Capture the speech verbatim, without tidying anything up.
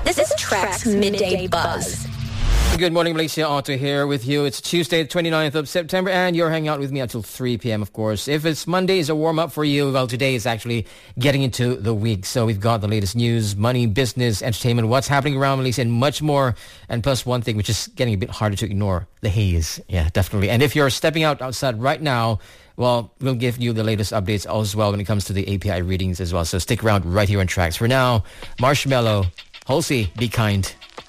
This is Track's Midday Buzz. Good morning, Malaysia. Otto here with you. It's Tuesday, the twenty-ninth of September, and you're hanging out with me until three p.m., of course. If it's Monday is a warm-up for you, well, today is actually getting into the week. So we've got the latest news, money, business, entertainment, what's happening around Malaysia, and much more. And plus one thing, which is getting a bit harder to ignore, the haze. Yeah, definitely. And if you're stepping out outside right now, well, we'll give you the latest updates as well when it comes to the A P I readings as well. So stick around right here on Tracks. For now, Marshmello, Halsey, Be Kind.